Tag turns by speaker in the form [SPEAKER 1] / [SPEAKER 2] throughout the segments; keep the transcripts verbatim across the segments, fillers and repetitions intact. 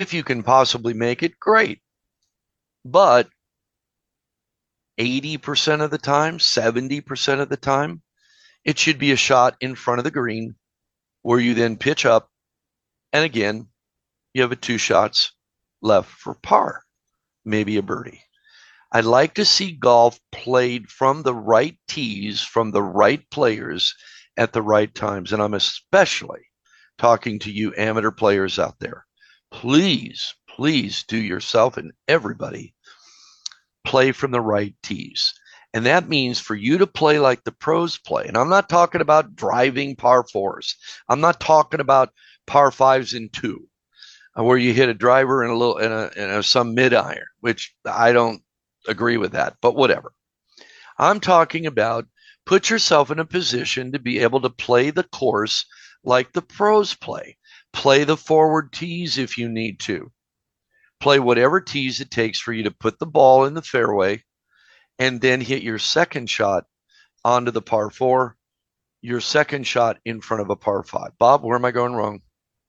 [SPEAKER 1] If you can possibly make it, great. But eighty percent of the time, seventy percent of the time, it should be a shot in front of the green where you then pitch up. And again, you have a two shots left for par, maybe a birdie. I'd like to see golf played from the right tees, from the right players at the right times. And I'm especially talking to you amateur players out there. Please, please do yourself and everybody play from the right tees. And that means for you to play like the pros play. And I'm not talking about driving par fours. I'm not talking about par fives in two, where you hit a driver and a little and a, and a some mid iron, which I don't agree with that, but whatever. I'm talking about put yourself in a position to be able to play the course like the pros play. Play the forward tees if you need to. Play whatever tees it takes for you to put the ball in the fairway and then hit your second shot onto the par four, your second shot in front of a par five. Bob, where am I going wrong?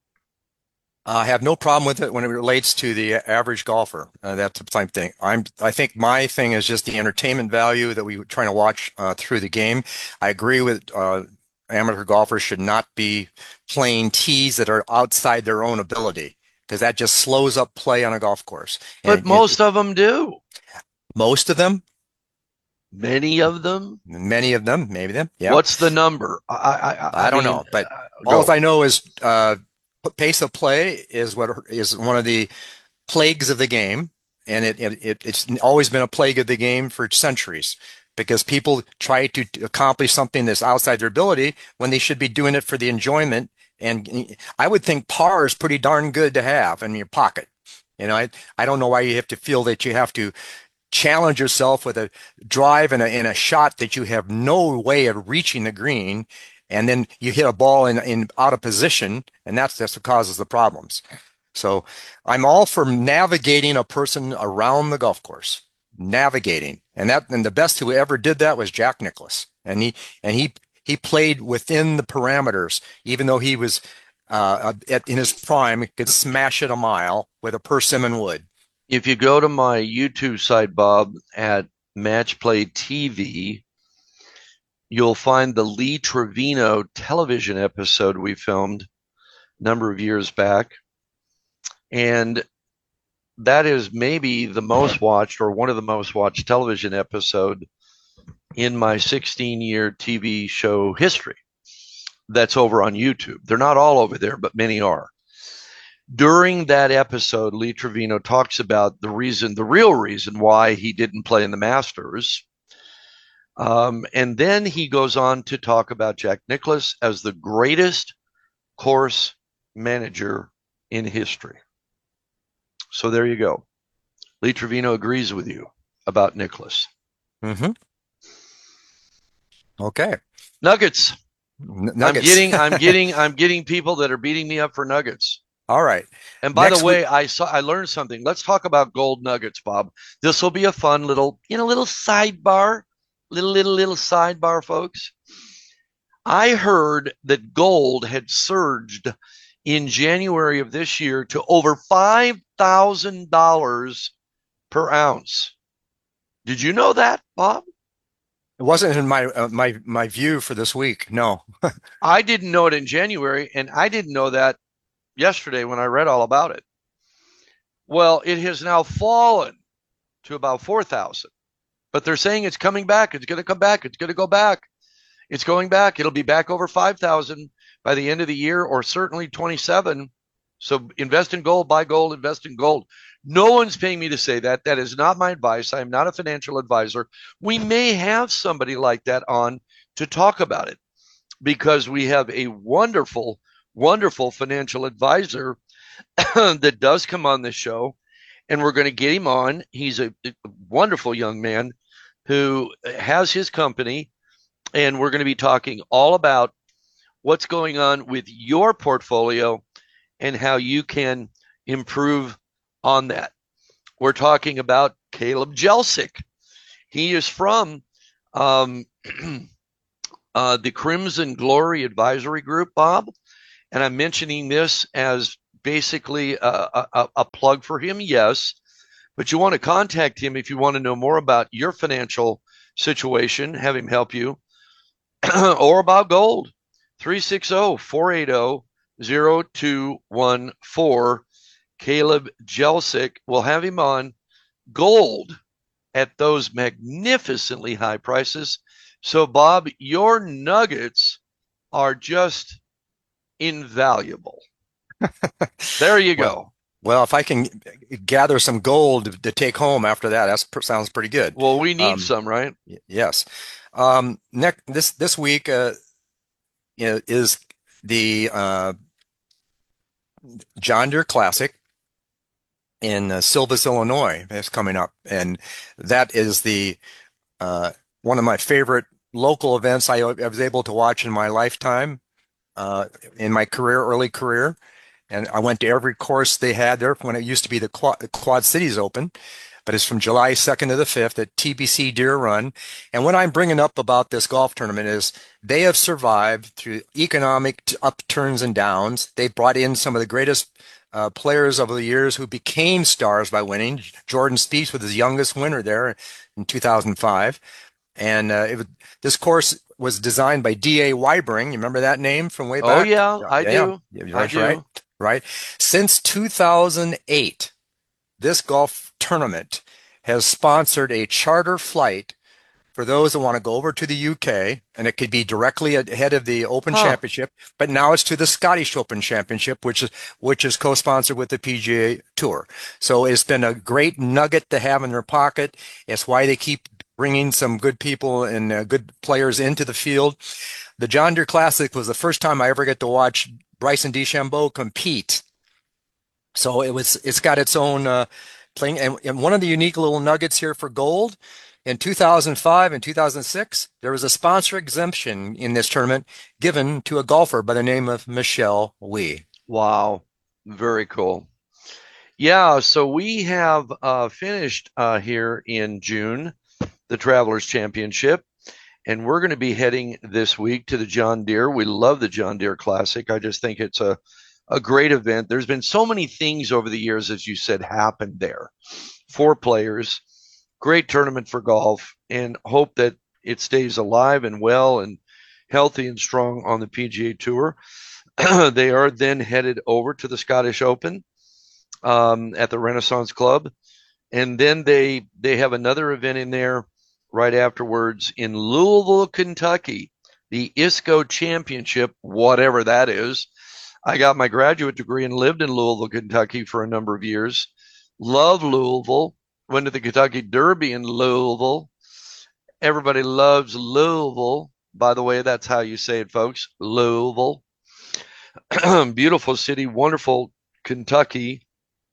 [SPEAKER 2] I have no problem with it when it relates to the average golfer. Uh, that's the same thing. I'm, I think my thing is just the entertainment value that we were trying to watch uh, through the game. I agree with uh, amateur golfers should not be playing tees that are outside their own ability because that just slows up play on a golf course.
[SPEAKER 1] But
[SPEAKER 2] And it,
[SPEAKER 1] most of them do.
[SPEAKER 2] most of them,
[SPEAKER 1] Many of them.
[SPEAKER 2] many of them, maybe them, yeah.
[SPEAKER 1] What's the number? I I,
[SPEAKER 2] I
[SPEAKER 1] I
[SPEAKER 2] don't
[SPEAKER 1] mean,
[SPEAKER 2] know, but
[SPEAKER 1] uh,
[SPEAKER 2] all
[SPEAKER 1] go.
[SPEAKER 2] I know is uh, pace of play is what is one of the plagues of the game, and it, it it's always been a plague of the game for centuries because people try to accomplish something that's outside their ability when they should be doing it for the enjoyment. And I would think par is pretty darn good to have in your pocket. You know, I I don't know why you have to feel that you have to challenge yourself with a drive and a, and a shot that you have no way of reaching the green, and then you hit a ball in, in out of position, and that's that's what causes the problems. So I'm all for navigating a person around the golf course, navigating, and that and the best who ever did that was Jack Nicklaus, and he and he he played within the parameters, even though he was uh, at, in his prime, could smash it a mile with a persimmon wood.
[SPEAKER 1] If you go to my YouTube site, Bob, at Match Play T V, you'll find the Lee Trevino television episode we filmed a number of years back. And that is maybe the most watched or one of the most watched television episode in my sixteen year T V show history. That's over on YouTube. They're not all over there, but many are. During that episode, Lee Trevino talks about the reason, the real reason why he didn't play in the Masters. Um, and then he goes on to talk about Jack Nicklaus as the greatest course manager in history. So there you go. Lee Trevino agrees with you about Nicklaus.
[SPEAKER 2] Mm-hmm. Okay.
[SPEAKER 1] Nuggets.
[SPEAKER 2] N
[SPEAKER 1] I'm
[SPEAKER 2] nuggets.
[SPEAKER 1] getting, I'm getting, I'm getting people that are beating me up for nuggets.
[SPEAKER 2] All right.
[SPEAKER 1] And by the
[SPEAKER 2] Next week.
[SPEAKER 1] way, I saw I learned something. Let's talk about gold nuggets, Bob. This will be a fun little, you know, little sidebar, little little little sidebar, folks. I heard that gold had surged in January of this year to over five thousand dollars per ounce. Did you know that, Bob?
[SPEAKER 2] It wasn't in my uh, my my view for this week. No.
[SPEAKER 1] I didn't know it in January, and I didn't know that yesterday when I read all about it. Well, it has now fallen to about four thousand, but they're saying it's coming back. It's going to come back. It's going to go back. It's going back. It'll be back over five thousand by the end of the year, or certainly twenty-seven. So invest in gold, buy gold, invest in gold. No one's paying me to say that. That is not my advice. I am not a financial advisor. We may have somebody like that on to talk about it because we have a wonderful, wonderful financial advisor that does come on this show, and we're going to get him on. He's a, a wonderful young man who has his company, and we're going to be talking all about what's going on with your portfolio and how you can improve on that. We're talking about Caleb Jelsic. He is from um, uh, the Crimson Glory Advisory Group, Bob. And I'm mentioning this as basically a, a, a plug for him? Yes. But you want to contact him if you want to know more about your financial situation, have him help you, or about gold. three six zero, four eight zero, zero two one four. Caleb Jelsic. We'll have him on. Gold at those magnificently high prices. So, Bob, your nuggets are just invaluable. There you
[SPEAKER 2] Well,
[SPEAKER 1] go.
[SPEAKER 2] well, if I can gather some gold to take home after that, that sounds pretty good.
[SPEAKER 1] Well, we need
[SPEAKER 2] Um,
[SPEAKER 1] some, right?
[SPEAKER 2] yes. Um, next this this week uh, you know, is the uh, John Deere Classic in uh, Silvis, Illinois. That's coming up, and that is the uh, one of my favorite local events I, I was able to watch in my lifetime, uh, in my career, early career. And I went to every course they had there when it used to be the Quad, Quad Cities Open, but it's from July second to the fifth at T B C Deere Run. And what I'm bringing up about this golf tournament is they have survived through economic upturns and downs. They brought in some of the greatest uh, players over the years who became stars by winning. Jordan Spieth was his youngest winner there in two thousand five. And uh, it was, this course was designed by D A Weibring. You remember that name from way
[SPEAKER 1] Oh,
[SPEAKER 2] back?
[SPEAKER 1] yeah,
[SPEAKER 2] Yeah,
[SPEAKER 1] I
[SPEAKER 2] yeah,
[SPEAKER 1] do.
[SPEAKER 2] yeah,
[SPEAKER 1] I
[SPEAKER 2] that's right,
[SPEAKER 1] do.
[SPEAKER 2] right. Since two thousand eight, this golf tournament has sponsored a charter flight for those that want to go over to the U K, and it could be directly ahead of the Open
[SPEAKER 1] Huh.
[SPEAKER 2] Championship, but now it's to the Scottish Open Championship, which is which is co-sponsored with the P G A Tour. So it's been a great nugget to have in their pocket. It's why they keep bringing some good people and uh, good players into the field. The John Deere Classic was the first time I ever get to watch Bryson DeChambeau compete. So it was, it's got its own uh, playing. And, and one of the unique little nuggets here for gold, in two thousand five and two thousand six, there was a sponsor exemption in this tournament given to a golfer by the name of Michelle Wie.
[SPEAKER 1] Wow. Very cool. Yeah, so we have uh, finished uh, here in June the Travelers Championship, and we're going to be heading this week to the John Deere. We love the John Deere Classic. I just think it's a, a great event. There's been so many things over the years, as you said, happened there. Four players, great tournament for golf, and hope that it stays alive and well and healthy and strong on the P G A Tour. They are then headed over to the Scottish Open um, at the Renaissance Club, and then they they have another event in there right afterwards in Louisville, Kentucky, the I S C O Championship, whatever that is. I got my graduate degree and lived in Louisville, Kentucky for a number of years. Love Louisville. Went to the Kentucky Derby in Louisville. Everybody loves Louisville. By the way, that's how you say it, folks. Louisville. Beautiful city, wonderful Kentucky.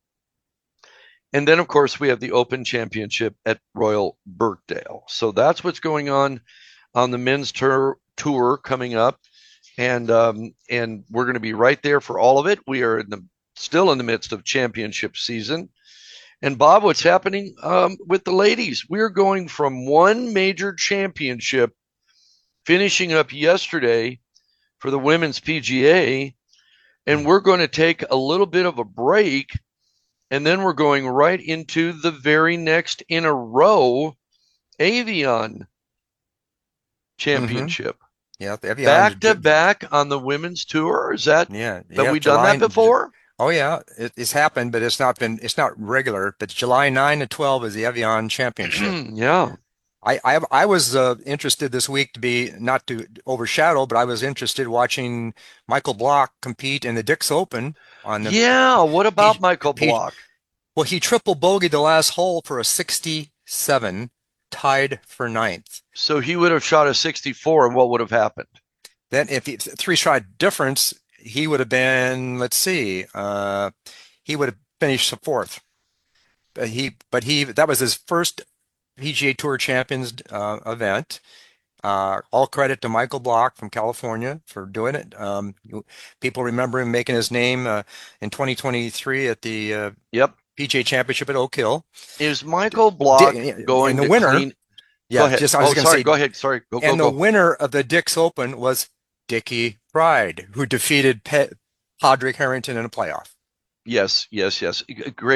[SPEAKER 1] And then, of course, we have the Open Championship at Royal Birkdale. So that's what's going on on the men's tour, tour coming up. And um, and we're going to be right there for all of it. We are in the, still in the midst of championship season. And Bob, what's happening um, with the ladies? We're going from one major championship, finishing up yesterday for the women's P G A, and we're going to take a little bit of a break, and then we're going right into the very next in a row Avion Championship.
[SPEAKER 2] Mm-hmm. Yeah, the Evian,
[SPEAKER 1] Back to back on the women's tour. Is that
[SPEAKER 2] yeah,
[SPEAKER 1] have
[SPEAKER 2] yeah,
[SPEAKER 1] we done
[SPEAKER 2] July,
[SPEAKER 1] that before?
[SPEAKER 2] Oh yeah, it, it's happened, but it's not been it's not regular. But July nine to twelve is the Evian Championship.
[SPEAKER 1] Yeah.
[SPEAKER 2] I I, I was uh, interested this week to be not to overshadow, but I was interested watching Michael Block compete in the Dix Open on the
[SPEAKER 1] Yeah. What about
[SPEAKER 2] P,
[SPEAKER 1] Michael
[SPEAKER 2] P,
[SPEAKER 1] Block?
[SPEAKER 2] well, he triple bogeyed the last hole for a sixty-seven, tied for ninth.
[SPEAKER 1] So he would have shot a sixty-four, and what would have happened?
[SPEAKER 2] Then if it's three shot difference, he would have been, let's see, uh, he would have finished fourth. But he, but he, that was his first P G A Tour Champions uh, event. Uh, all credit to Michael Block from California for doing it. Um, you, people remember him making his name uh, in twenty twenty-three at the uh,
[SPEAKER 1] Yep.
[SPEAKER 2] P G A Championship at Oak Hill.
[SPEAKER 1] Is Michael Block
[SPEAKER 2] Di-
[SPEAKER 1] going
[SPEAKER 2] and the
[SPEAKER 1] to
[SPEAKER 2] winner,
[SPEAKER 1] clean?
[SPEAKER 2] yeah,
[SPEAKER 1] Go ahead.
[SPEAKER 2] just I was
[SPEAKER 1] Oh,
[SPEAKER 2] going to
[SPEAKER 1] sorry.
[SPEAKER 2] say,
[SPEAKER 1] Go ahead. Sorry. Go, go,
[SPEAKER 2] and the
[SPEAKER 1] go.
[SPEAKER 2] winner of the Dix Open was Dickie Pride, who defeated Pe Padraig Harrington in a playoff.
[SPEAKER 1] Yes, yes, yes. Great.